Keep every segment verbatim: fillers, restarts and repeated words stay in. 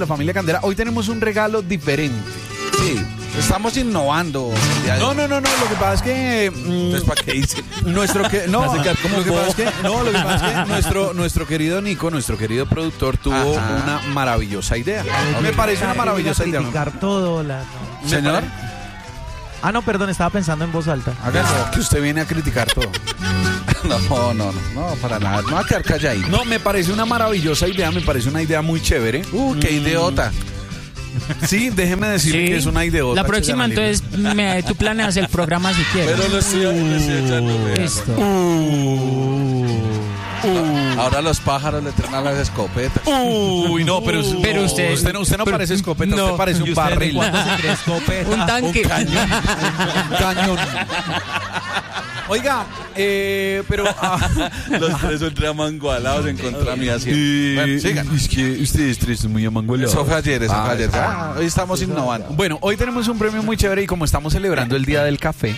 La familia Candela, hoy tenemos un regalo diferente. Sí, estamos innovando. No, no, no, no, lo que pasa es que... Mm, Entonces, ¿para qué dice? Nuestro que... No, lo que pasa es que... No, lo que pasa es que nuestro, nuestro querido Nico, nuestro querido productor, tuvo Ajá. una maravillosa idea. Okay. Me parece una maravillosa idea. Criticar todo la... No. Señor... Ah, no, perdón, estaba pensando en voz alta. Hágalo, que usted viene a criticar todo. No, no, no, no, para nada. No va a quedar calladito. No, me parece una maravillosa idea, me parece una idea muy chévere. Uh, qué idiota. Sí, déjeme decir sí. que es una idiota. La próxima, entonces, me, tú planeas el programa si quieres. Pero lo estoy, lo estoy echando. Listo. Uh, uh. Ahora los pájaros le traen a las escopetas. Uy, no, pero, pero usted, usted no, usted no pero, parece escopeta, no, usted parece un barril. Un tanque. Un cañón. Un cañón. Oiga, eh, pero... Ah, los tres son tres amangualados en contra mía. Eh, bueno, sigan. Es que ustedes tres son muy amangualados. Eso fue ayer, eso ah, fue ayer. Ah, hoy estamos innovando. Bueno, hoy tenemos un premio muy chévere y como estamos celebrando el Día del Café...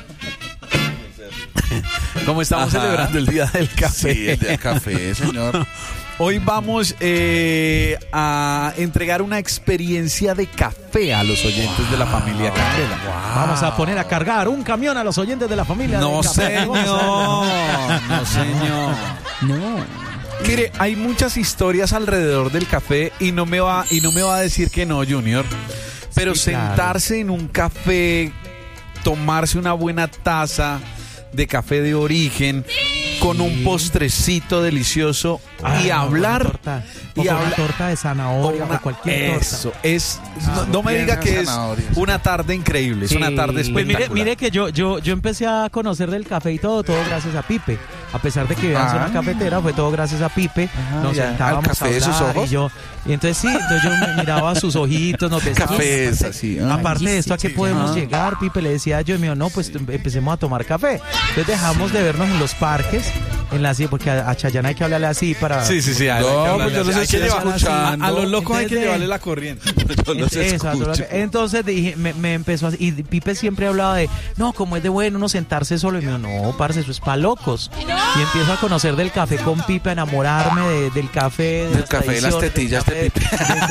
Como estamos Ajá. celebrando el Día del Café. Sí, el Día del Café, señor. Hoy vamos eh, a entregar una experiencia de café a los oyentes wow. de la familia Candela. Wow. Vamos a poner a cargar un camión a los oyentes de la familia. No, de señor. No, señor. No. Mire, hay muchas historias alrededor del café y no me va, y no me va a decir que no, Junior. Pero sí, sentarse claro. en un café, tomarse una buena taza de café de origen, sí. con un postrecito delicioso ah, y hablar torta, y hablar una torta de zanahoria o cualquier eso torta. Es no, no me diga que es una tarde increíble, sí. es una tarde espectacular. Pues mire, mire que yo yo yo empecé a conocer del café y todo todo gracias a Pipe. A pesar de que vivíamos en una cafetera, fue todo gracias a Pipe. Ajá, nos ya, sentábamos café a hablar de sus ojos. y yo y entonces sí, entonces yo me miraba sus ojitos, nos decía, café es así. Ay, aparte de esto, ¿a qué sí, podemos ajá. llegar? Pipe le decía yo, y mío, no, pues empecemos a tomar café. Entonces dejamos de vernos en los parques, en la porque a, a Chayanne hay que hablarle así para... Sí, sí, sí. A, no, pues yo los estoy escuchando. A, a los locos hay que de, llevarle la corriente. Yo los eso, escucho. Entonces dije, me, me empezó a... Y Pipe siempre hablaba de, no, como es de bueno uno sentarse solo. Y mío, no, parce, eso es para locos. Y empiezo a conocer del café con Pipe, a enamorarme de, del café. De del café de las tetillas de Pipe.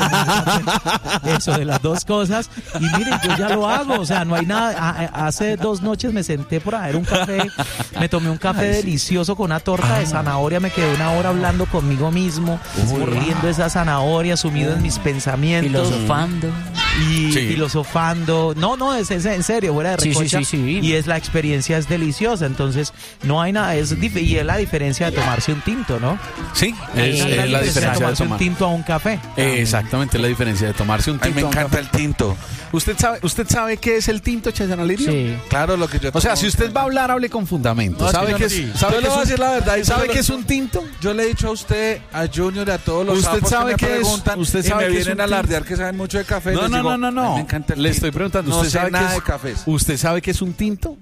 Eso, de las dos cosas. Y miren, yo ya lo hago. O sea, no hay nada. Hace dos noches me senté por a ver un café. Me tomé un café Ay, delicioso con una torta ah. de zanahoria. Me quedé una hora hablando conmigo mismo, mordiendo esa zanahoria, sumido en mis pensamientos. Filosofando. Y sí. filosofando. No, no, es, es en serio, fuera de recocha. Sí, sí, sí, sí. Y es la experiencia es deliciosa. Entonces, no hay nada. Es dif- y es la diferencia de tomarse un tinto, ¿no? Sí, es, es, es la diferencia de tomarse de tomar. un tinto a un café. Eh, exactamente, la diferencia de tomarse un tinto. A mí me encanta el tinto. ¿Usted sabe, usted sabe qué es el tinto, Chayanne Alirio? Sí. Claro, lo que yo tomo. O sea, si usted va a hablar, hable con fundamento. No, ¿Sabe es que qué sí. es? ¿Sabe yo le voy a decir la verdad. ¿Sabe, ¿sabe qué es un tinto? Yo le he dicho a usted, a Junior y a todos los ¿Usted sabe que me qué preguntan es? ¿Usted sabe y me qué vienen a alardear que saben mucho de café? No, no, no, no, no. Me encanta el le tinto. estoy preguntando. No ¿Usted sé sabe nada qué es, de cafés. ¿Usted sabe qué es un tinto?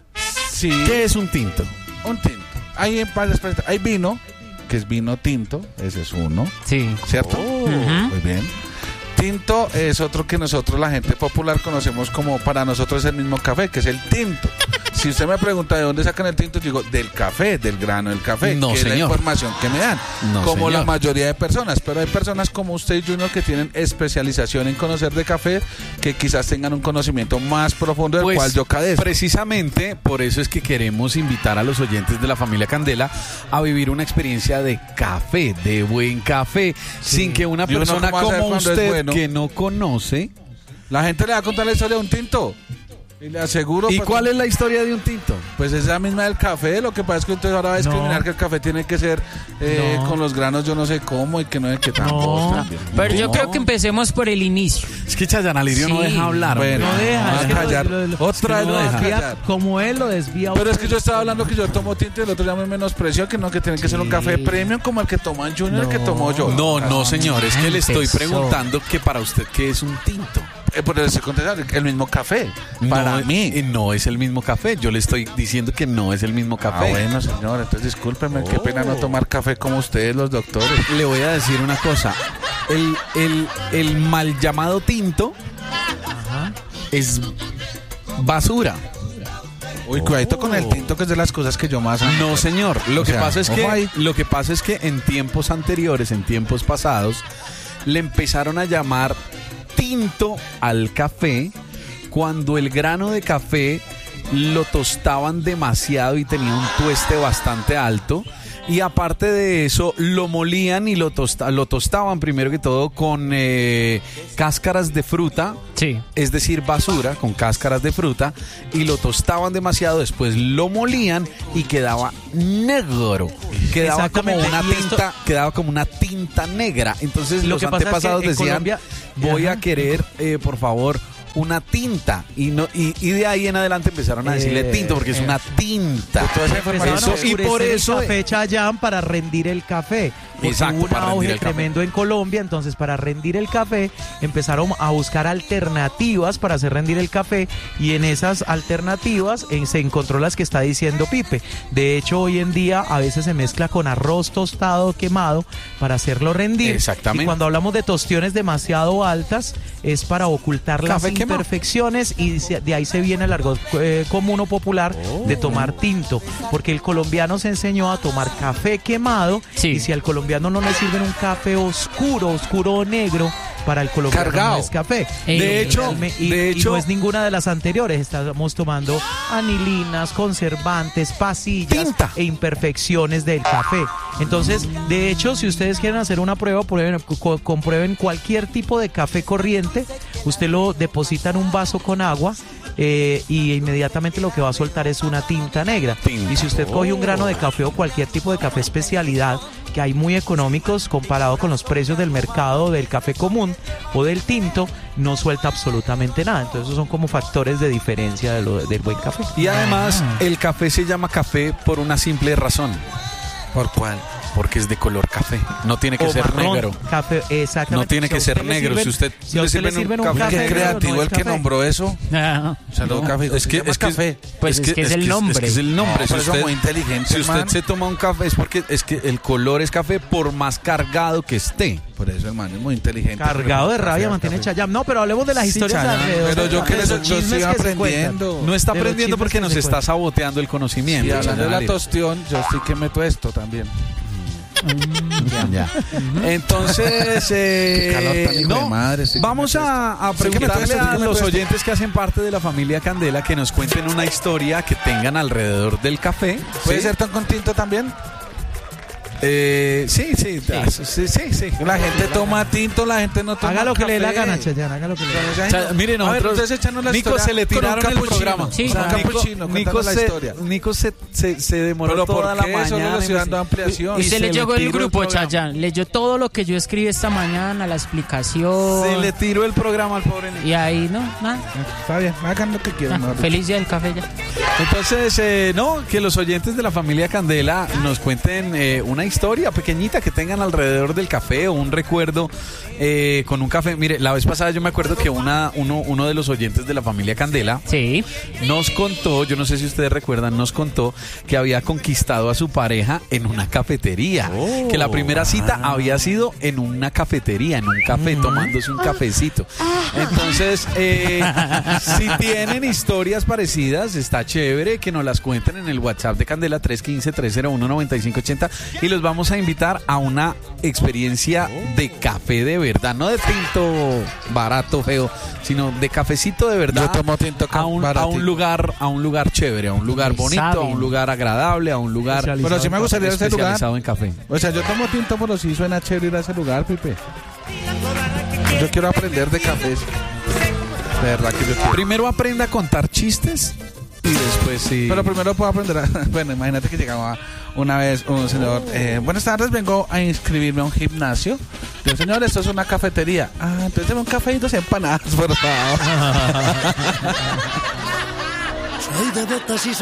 Sí. ¿Qué es un tinto? Un tinto. Hay varias partes. Hay vino, que es vino tinto. Ese es uno. Sí. ¿Cierto? Oh. Uh-huh. Muy bien. Tinto es otro que nosotros, la gente popular, conocemos como, para nosotros es el mismo café, que es el tinto. Si usted me pregunta de dónde sacan el tinto, yo digo, del café, del grano del café, no, que señor. es la información que me dan, no, como señor. la mayoría de personas. Pero hay personas como usted, Junior, que tienen especialización en conocer de café, que quizás tengan un conocimiento más profundo del pues, cual yo cadezco. Precisamente por eso es que queremos invitar a los oyentes de la familia Candela a vivir una experiencia de café, de buen café, sí. sin que una persona como usted, bueno, que no conoce, la gente le va a contar la historia de un tinto. Y le aseguro. ¿Y pues, cuál es la historia de un tinto? Pues es la misma del café. Lo que pasa es que entonces ahora va a discriminar no. que el café tiene que ser eh, no. con los granos, yo no sé cómo, y que no es que tampoco. No. Pero no. yo creo que empecemos por el inicio. Es que Chayanne Alirio sí. no deja hablar. Bueno, no deja. Es que callar. Lo, lo, Otra vez lo no deja desvía, callar. Como él lo desvía. Pero es que yo estaba hablando que yo tomo tinto y el otro ya me menospreció, que no, que tiene que sí. ser un café premium como el que toma Junior, no. el que tomó yo. No, no, señor. Es que le estoy preguntando que para usted, ¿qué es un tinto? Eh, por eso contestar, el mismo café. Para no, mí. No es el mismo café. Yo le estoy diciendo que no es el mismo café. Ah, bueno, señor. Entonces, discúlpeme. Oh. Qué pena no tomar café como ustedes, los doctores. Le voy a decir una cosa. El, el, el mal llamado tinto Ajá. es basura. Uy, cuidadito oh. con el tinto, que es de las cosas que yo más amo. No, señor. Lo, o que sea, pasa es que, ahí. lo que pasa es que en tiempos anteriores, en tiempos pasados, le empezaron a llamar tinto al café cuando el grano de café lo tostaban demasiado y tenía un tueste bastante alto. Y aparte de eso, lo molían y lo, tosta, lo tostaban primero que todo con eh, cáscaras de fruta, Sí. es decir, basura, con cáscaras de fruta, y lo tostaban demasiado, después lo molían y quedaba negro. Quedaba como Exactamente, una y esto- tinta, quedaba como una tinta negra. Entonces Lo los que pasa es que antepasados en decían, Colombia- voy Ajá. a querer, eh, por favor, una tinta. Y no y, y de ahí en adelante empezaron a decirle Eh, tinto, porque es eh. una tinta. Toda esa Empezaron Eso, a y por oscurecer eso- el café Chayán para rendir el café. Porque Exacto, hubo un para rendir auge el café. tremendo en Colombia, entonces para rendir el café empezaron a buscar alternativas para hacer rendir el café y en esas alternativas eh, se encontró las que está diciendo Pipe. De hecho, hoy en día a veces se mezcla con arroz tostado quemado para hacerlo rendir. Exactamente. Y cuando hablamos de tostiones demasiado altas es para ocultar las Café quemado. imperfecciones y se- de ahí se viene el argot eh, común o popular de tomar tinto, porque el colombiano se enseñó a tomar café quemado Sí. y si al colombiano no le sirven un café oscuro, oscuro o negro, para el colombiano Cargado. no es café. Eh, De hecho, Realme- y, de y hecho- no es ninguna de las anteriores, estamos tomando anilinas, conservantes, pasillas Tinta. e imperfecciones del café. Entonces, de hecho, si ustedes quieren hacer una prueba, prueben, co- comprueben cualquier tipo de café corriente, usted lo deposita en un vaso con agua eh, y inmediatamente lo que va a soltar es una tinta negra. Tinta. Y si usted coge un grano de café o cualquier tipo de café especialidad, que hay muy económicos comparado con los precios del mercado del café común o del tinto, no suelta absolutamente nada. Entonces esos son como factores de diferencia de lo, del buen café. Y además, el café se llama café por una simple razón. ¿Por cuál? Porque es de color café. No tiene que O ser marrón, negro. Café, exactamente. No tiene Si que a usted ser le negro. sirven- Si usted si a le usted le sirven un sirven un café- café, Qué negro, creativo no el es que café. nombró eso. Ah, Saludos, No, café. es que, Se llama es que, café. Pues es que es el nombre. Es que es el nombre. No, si por eso usted, muy inteligente, si usted man. se toma un café es porque es que el color es café por más cargado que esté. Por eso el man es muy inteligente. Cargado de rabia Café, mantiene café. Chayam. No, pero hablemos de las Sí, historias Chayanne, alrededor. Pero del yo café, que de eso los yo chismes estoy que se aprendiendo. cuentan. No está De los aprendiendo chismes porque que nos se está cuentan. saboteando el conocimiento. Y hablando de la Chayanne. tostión, yo estoy que meto esto también. Ya. Entonces, eh, Qué calor tan hijo no, de madre, sí que vamos me a, a Sí que me preguntarle tuesto, sí a que me los tuesto. oyentes que hacen parte de la familia Candela que nos cuenten una historia que tengan alrededor del café. ¿Puede ¿Sí? ser tan con tinto también? Eh, sí, sí, sí, sí, sí, sí. La gente toma tinto, la gente no toma Haga lo que le dé la café. gana, Chayán, haga lo que le dé la gana. O sea, miren, A ver, nosotros, entonces échanos la Nico historia se le con un tiraron el capuchino. programa. Sí, O sea, con un Nico, capuchino, Nico cuéntanos la se, historia. Nico se, se, se demoró Pero toda ¿por la qué? Solo mañana. le estoy en dando ese- ampliación. y Usted se le llegó el tiró grupo, programa. Chayán. Leyó todo lo que yo escribí esta mañana, la explicación. Se le tiró el programa al pobre Nico. Y ahí, no, nada. Está bien, hagan lo que Ah, quieran. mejor dicho. feliz día del café ya. Entonces, eh, no, que los oyentes de la familia Candela nos cuenten eh, una historia pequeñita que tengan alrededor del café o un recuerdo eh, con un café. Mire, la vez pasada yo me acuerdo que una, uno, uno de los oyentes de la familia Candela Sí. nos contó, yo no sé si ustedes recuerdan, nos contó que había conquistado a su pareja en una cafetería. Que la primera cita había sido en una cafetería, en un café, tomándose un cafecito. Entonces, eh, si tienen historias parecidas, está chévere que nos las cuenten en el WhatsApp de Candela tres uno cinco, tres cero uno, nueve cinco ocho cero y los vamos a invitar a una experiencia de café de verdad, no de tinto barato, feo, sino de cafecito de verdad. Yo tomo tinto a un, a baratito. un lugar, a un lugar chévere, a un lugar Muy bonito, a sabio. un lugar agradable, a un lugar Especializado Pero sí me gustaría ese lugar. especializado en café. O sea, yo tomo tinto, pero sí suena chévere ir a ese lugar, Pipe. Yo quiero aprender de cafés. De verdad que yo quiero. Primero aprenda a contar chistes y después sí. Pero primero puedo aprender a... Bueno, imagínate que llegaba una vez un señor... Eh, buenas tardes, vengo a inscribirme a un gimnasio. Yo, señor, esto es una cafetería. Ah, entonces deme un café y dos empanadas, por favor. Soy de botas y